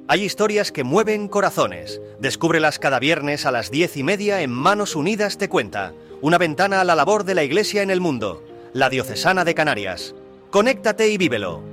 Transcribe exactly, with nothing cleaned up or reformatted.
Hay historias que mueven corazones. Descúbrelas cada viernes a las diez y media en Manos Unidas Te Cuenta. Una ventana a la labor de la Iglesia en el mundo. La Diocesana de Canarias. Conéctate y vívelo.